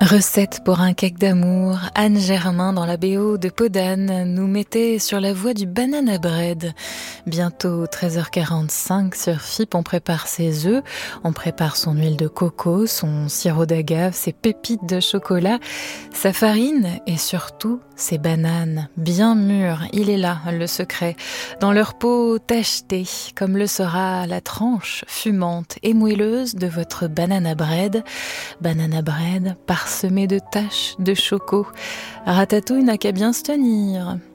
Recette pour un cake d'amour, Anne Germain dans la BO de Podane nous mettait sur la voie du banana bread. Bientôt 13h45 sur FIP, on prépare ses œufs, on prépare son huile de coco, son sirop d'agave, ses pépites de chocolat, sa farine et surtout ses bananes bien mûres. Il est là le secret, dans leur peau tachetée, comme le sera la tranche fumante et moelleuse de votre banana bread. Banana bread parsemé de taches de choco. Ratatouille n'a qu'à bien se tenir.